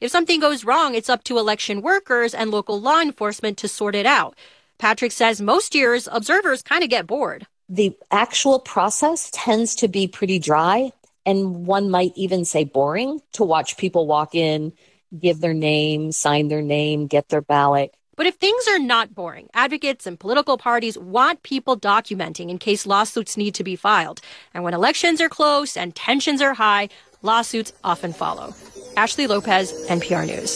If something goes wrong, it's up to election workers and local law enforcement to sort it out. Patrick says most years, observers kind of get bored. The actual process tends to be pretty dry, and one might even say boring, to watch people walk in, give their name, sign their name, get their ballot. But if things are not boring, advocates and political parties want people documenting in case lawsuits need to be filed. And when elections are close and tensions are high, lawsuits often follow. Ashley Lopez, NPR News.